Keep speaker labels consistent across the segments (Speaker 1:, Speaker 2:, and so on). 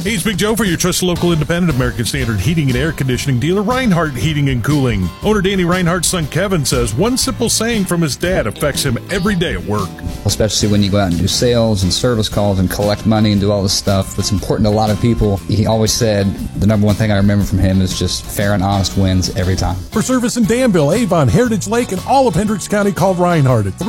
Speaker 1: Hey, it's Big Joe for your trusted local independent American Standard heating and air conditioning dealer, Reinhardt Heating and Cooling. Owner Danny Reinhardt's son Kevin says one simple saying from his dad affects him every day at work.
Speaker 2: Especially when you go out and do sales and service calls and collect money and do all this stuff that's important to a lot of people. He always said the number one thing I remember from him is just fair and honest wins every time.
Speaker 1: For service in Danville, Avon, Heritage Lake, and all of Hendricks County, call Reinhardt at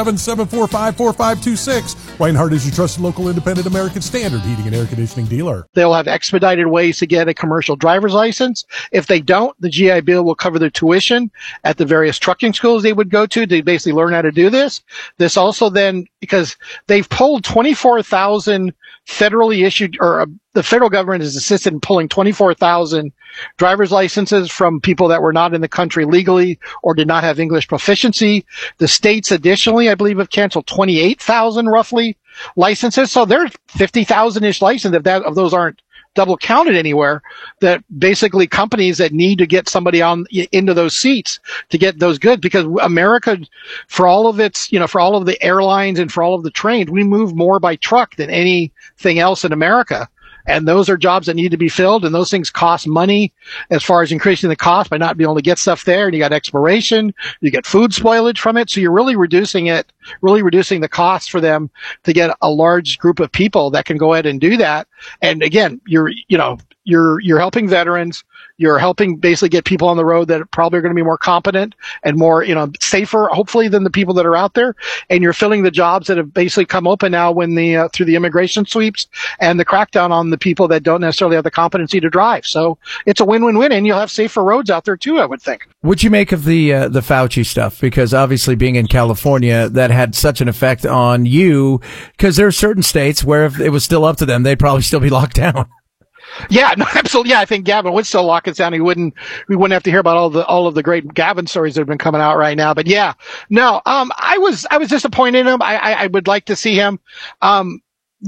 Speaker 1: 317-745-4526. Reinhardt is your trusted local independent American Standard heating and air conditioning dealer.
Speaker 3: They'll have expedited ways to get a commercial driver's license. If they don't, the GI Bill will cover their tuition at the various trucking schools they would go to basically learn how to do this. This also then, because they've pulled 24,000 federally issued, or the federal government has assisted in pulling 24,000 driver's licenses from people that were not in the country legally or did not have English proficiency. The states additionally, I believe, have canceled 28,000 roughly licenses. So there's 50,000-ish licenses of those aren't double counted anywhere, that basically companies that need to get somebody into those seats to get those goods, because America, for all of its, for all of the airlines and for all of the trains, we move more by truck than anything else in America. And those are jobs that need to be filled, and those things cost money as far as increasing the cost by not being able to get stuff there. And you got expiration, you get food spoilage from it. So you're really reducing the cost for them to get a large group of people that can go ahead and do that. And again, you're helping veterans. You're helping basically get people on the road that probably are going to be more competent and more, safer, hopefully, than the people that are out there. And you're filling the jobs that have basically come open now when through the immigration sweeps and the crackdown on the people that don't necessarily have the competency to drive. So it's a win-win-win, and you'll have safer roads out there too, I would think.
Speaker 4: What'd you make of the Fauci stuff? Because obviously being in California, that had such an effect on you, because there are certain states where if it was still up to them, they'd probably still be locked down.
Speaker 3: Yeah, no, absolutely. Yeah, I think Gavin would still lock us down. We wouldn't have to hear about all of the great Gavin stories that have been coming out right now. But yeah, no, I was disappointed in him. I would like to see him, because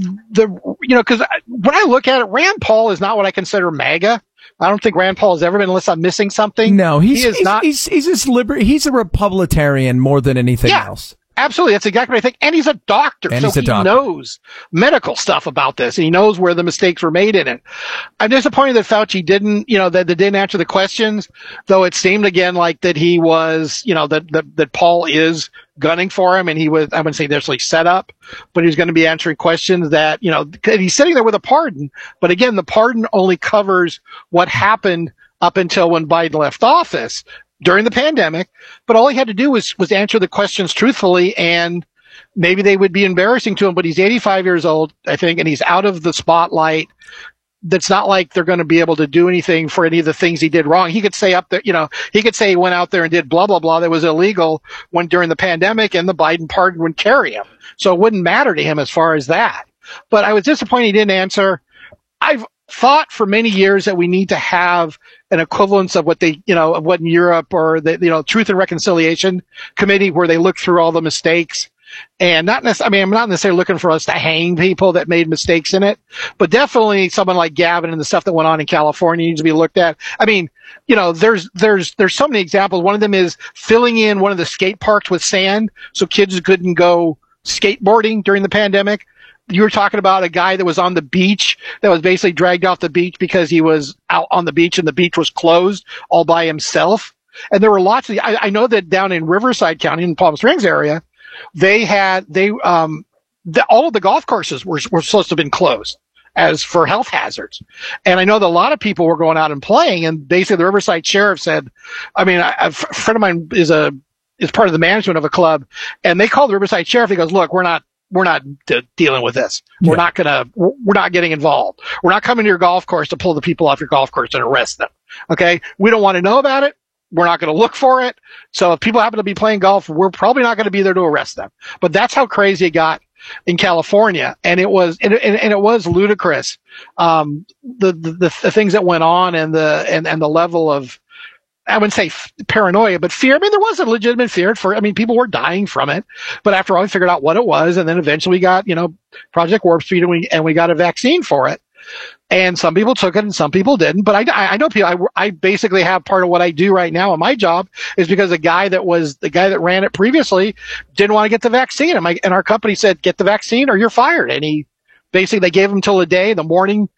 Speaker 3: when I look at it, Rand Paul is not what I consider MAGA. I don't think Rand Paul has ever been, unless I'm missing something.
Speaker 4: No, he's a Republican more than anything else.
Speaker 3: Absolutely. That's exactly what I think. And he's a doctor. He knows medical stuff about this, and he knows where the mistakes were made in it. I'm disappointed that Fauci didn't, that they didn't answer the questions, though it seemed again like that he was, that Paul is gunning for him, and he was, I wouldn't say necessarily set up, but he was going to be answering questions that, he's sitting there with a pardon. But again, the pardon only covers what happened up until when Biden left office during the pandemic, but all he had to do was answer the questions truthfully, and maybe they would be embarrassing to him, but he's 85 years old, I think, and he's out of the spotlight. That's not like they're going to be able to do anything for any of the things he did wrong. He could say up there, he could say he went out there and did blah, blah, blah that was illegal during the pandemic, and the Biden pardon would carry him. So it wouldn't matter to him as far as that. But I was disappointed he didn't answer. I've thought for many years that we need to have an equivalence of what in Europe, or the, Truth and Reconciliation Committee, where they look through all the mistakes, and I'm not necessarily looking for us to hang people that made mistakes in it, but definitely someone like Gavin and the stuff that went on in California needs to be looked at. There's so many examples. One of them is filling in one of the skate parks with sand so kids couldn't go skateboarding during the pandemic. You were talking about a guy that was on the beach that was basically dragged off the beach because he was out on the beach and the beach was closed all by himself. And there were lots of, I know that down in Riverside County in the Palm Springs area, all of the golf courses were supposed to have been closed as for health hazards. And I know that a lot of people were going out and playing, and basically the Riverside sheriff said, a friend of mine is part of the management of a club, and they called the Riverside sheriff. He goes, look, we're not dealing with this. We're not getting involved. We're not coming to your golf course to pull the people off your golf course and arrest them. Okay. We don't want to know about it. We're not going to look for it. So if people happen to be playing golf, we're probably not going to be there to arrest them. But that's how crazy it got in California. And it was ludicrous. The things that went on and the level of, I wouldn't say paranoia, but fear. There was a legitimate fear people were dying from it, but after all, we figured out what it was. And then eventually we got, Project Warp Speed, and we got a vaccine for it. And some people took it and some people didn't. But I know people, I basically have part of what I do right now in my job is because the guy that ran it previously didn't want to get the vaccine. And our company said, get the vaccine or you're fired. And they gave him till the day, the morning